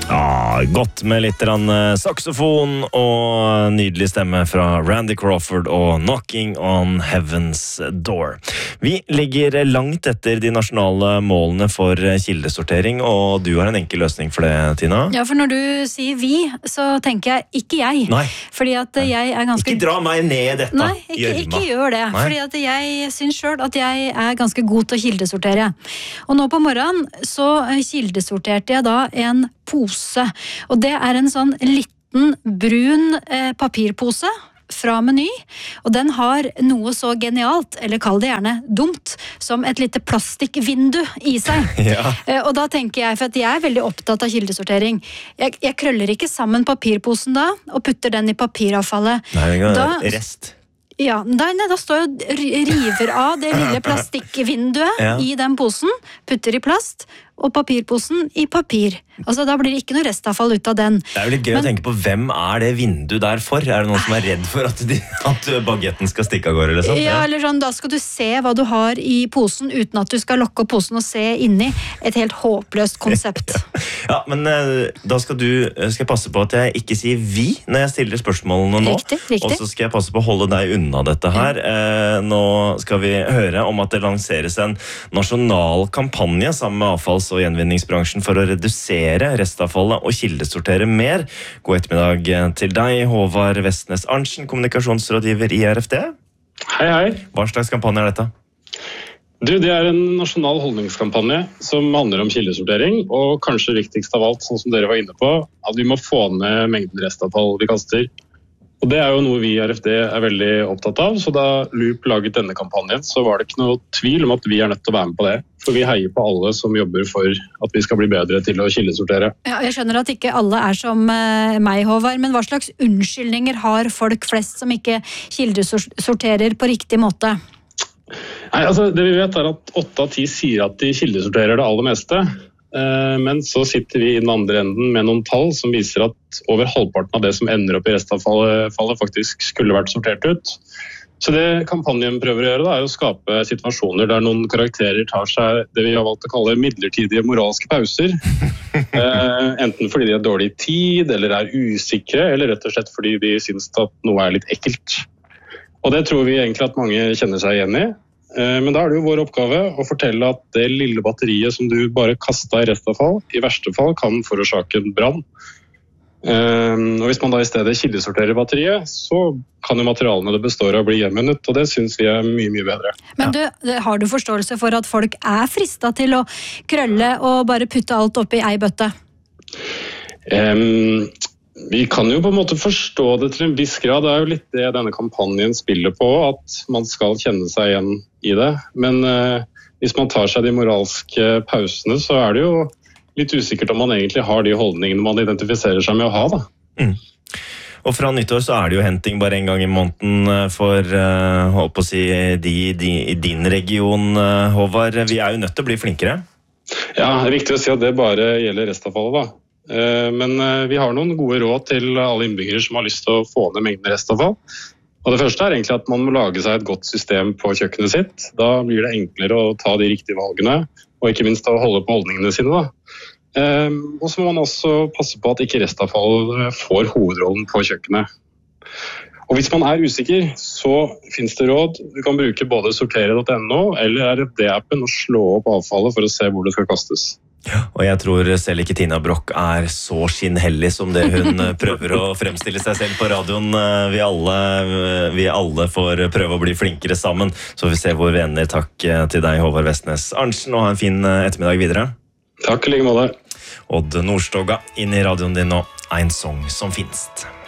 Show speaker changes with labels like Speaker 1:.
Speaker 1: Godt med litt saxofon og nydelig stemme fra Randy Crawford og Knocking on Heaven's Door. Vi ligger langt etter de nasjonale målene for kildesortering, og du har en enkel løsning for det, Tina?
Speaker 2: Ja, for når du sier vi, så tenker jeg ikke jeg.
Speaker 1: Nei.
Speaker 2: Fordi at jeg er ganske...
Speaker 1: Ikke dra meg ned i dette,
Speaker 2: Nei, ikke gjør det.
Speaker 1: Nei.
Speaker 2: Fordi at jeg synes selv at jeg er ganske god til å kildesortere. Og nå på morgenen så kildesorterte jeg da en pose. Og det er en sånn liten brun papirpose fra Meny, og den har noe så genialt, eller kall det gjerne dumt, som et lite plastikkvindu i seg.
Speaker 1: Ja.
Speaker 2: Og da tenker jeg, for at jeg er veldig opptatt av kildesortering, jeg krøller ikke sammen papirposen da, og putter den i papiravfallet.
Speaker 1: Nei,
Speaker 2: da,
Speaker 1: rest.
Speaker 2: Ja, da står jeg og river av det lille plastikkvinduet i den posen, putter i plast, og papirposen i papir. Altså, da blir det ikke noe restavfall ut av den.
Speaker 1: Det er jo litt gøy å tenke på, hvem er det vinduet der for? Er det noen som er redd for at bagetten skal stikke av gårde, eller sånn?
Speaker 2: Ja, eller sånn, da skal du se hva du har i posen, uten at du skal lokke opp posen og se inni. Et helt håpløst konsept.
Speaker 1: Ja, men da skal jeg passe på at jeg ikke sier vi når jeg stiller spørsmålene nå.
Speaker 2: Riktig.
Speaker 1: Og så skal jeg passe på å holde deg unna dette her. Nå skal vi høre om at det lanseres en nasjonal kampanje sammen med avfalls- og gjenvinningsbransjen for å redusere restavfallet og kildesortere mer. God ettermiddag til deg, Håvard Vestnes Arntzen, kommunikasjonsrådgiver i RFD.
Speaker 3: Hei, hei.
Speaker 1: Hva slags kampanje er dette?
Speaker 3: Det er en nasjonal holdningskampanje som handler om kildesortering, og kanskje viktigst av alt, sånn som dere var inne på, at vi må få ned mengden restavfall vi kaster. Og det er jo noe vi i RFD er veldig opptatt av, så da Loop laget denne kampanjen, så var det ikke noe tvil om at vi er nødt til å være med på det. For vi heier på alle som jobber for at vi skal bli bedre til å kildesortere. Ja,
Speaker 2: jeg skjønner at ikke alle er som meg, Håvard, men hva slags unnskyldninger har folk flest som ikke kildesorterer på riktig måte?
Speaker 3: Nei, altså det vi vet er at 8 av 10 sier at de kildesorterer det aller meste. Men så sitter vi i den andre enden med noen tall som viser at over halvparten av det som ender opp i restavfallet faktisk skulle vært sortert ut. Så det kampanjen prøver å gjøre da, er å skape situasjoner der noen karakterer tar seg det vi har valgt å kalle midlertidige moralske pauser. Enten fordi de har dårlig tid, eller er usikre, eller rett og slett fordi de synes at noe er litt ekkelt. Og det tror vi egentlig at mange kjenner seg igjen i. Men da er det jo vår oppgave å fortelle at det lille batteriet som du bare kastet i restavfall, i verste fall kan forårsake en brann. Og hvis man da i stedet kildesorterer batteriet, så kan jo materialene det består av bli gjenvunnet, og det synes vi er mye, mye bedre.
Speaker 2: Men har du forståelse for at folk er fristet til å krølle og bare putte alt oppi ei bøtte?
Speaker 3: Vi kan jo på en måte forstå det til en viss grad. Det er jo litt det denne kampanjen spiller på, at man skal kjenne seg igjen i det. Men hvis man tar seg de moralske pausene, så er det jo litt usikkert om man egentlig har de holdningene man identifiserer seg med å ha, da.
Speaker 1: Og fra nyttår så er det jo henting bare en gang i måneden for holdt på å si, i din region, Håvard. Vi er jo nødt til å bli flinkere.
Speaker 3: Ja, det er viktig å si at det bare gjelder restavfallet, da. Men vi har noen gode råd til alle innbyggere som har lyst til å få ned mengden restavfall. Og det første er egentlig at man må lage seg et godt system på kjøkkenet sitt. Da blir det enklere å ta de riktige valgene, og ikke minst å holde på holdningene sine, da. Og så må man også passe på at ikke restavfall får hovedrollen på kjøkkenet. Og hvis man er usikker, så finnes det råd. Du kan bruke både sortere.no eller RFD-appen og slå opp avfallet for å se hvor det skal kastes.
Speaker 1: Og jeg tror selv ikke Tina Broch er så skinnhellig som det hun prøver å fremstille seg selv på radioen. Vi alle får prøve å bli flinkere sammen, så vi ser hvor vi ender. Takk til deg, Håvard Vestnes Arntzen, og ha en fin ettermiddag videre.
Speaker 3: Takk, i like måte.
Speaker 1: Odd Nordstoga inn i radioen din nå, en sång som finst.